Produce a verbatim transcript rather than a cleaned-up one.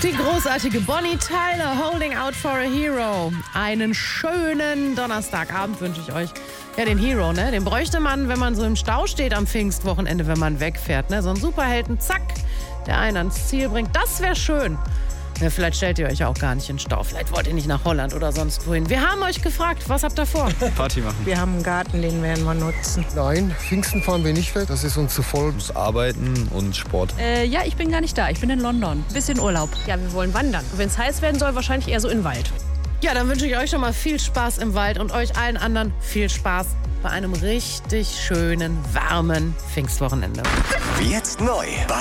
Die großartige Bonnie Tyler, Holding Out for a Hero. Einen schönen Donnerstagabend wünsche ich euch. Ja, den Hero, ne? Den bräuchte man, wenn man so im Stau steht am Pfingstwochenende, wenn man wegfährt, ne? So ein Superhelden, zack, der einen ans Ziel bringt. Das wäre schön. Ja, vielleicht stellt ihr euch auch gar nicht in den Stau. Vielleicht wollt ihr nicht nach Holland oder sonst wohin. Wir haben euch gefragt, was habt ihr vor? Party machen. Wir haben einen Garten, den werden wir nutzen. Nein, Pfingsten fahren wir nicht weg, das ist uns zu voll. Ich muss arbeiten und Sport. Äh, ja, ich bin gar nicht da. Ich bin in London. Bisschen Urlaub. Ja, wir wollen wandern. Wenn es heiß werden soll, wahrscheinlich eher so in den Wald. Ja, dann wünsche ich euch schon mal viel Spaß im Wald und euch allen anderen viel Spaß bei einem richtig schönen, warmen Pfingstwochenende. Jetzt neu bei